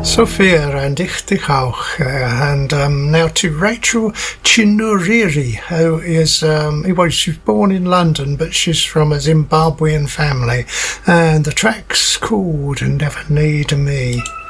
Sophia and ich auch. And now to Rachel Chinuriri, who is, well, she was born in London, but she's from a Zimbabwean family. And the track's called Never Need Me.